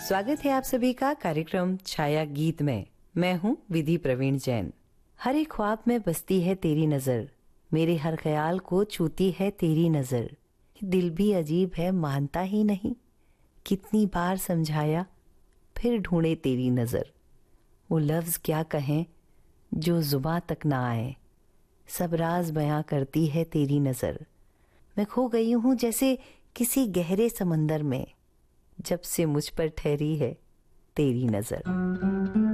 स्वागत है आप सभी का कार्यक्रम छाया गीत में। मैं हूँ विधि प्रवीण जैन। हर एक ख्वाब में बसती है तेरी नजर, मेरे हर ख्याल को छूती है तेरी नजर। दिल भी अजीब है, मानता ही नहीं, कितनी बार समझाया फिर ढूंढे तेरी नजर। वो लफ्ज क्या कहें जो जुबां तक ना आए, सब राज बयां करती है तेरी नजर। मैं खो गई हूँ जैसे किसी गहरे समंदर में, जब से मुझ पर ठहरी है तेरी नजर।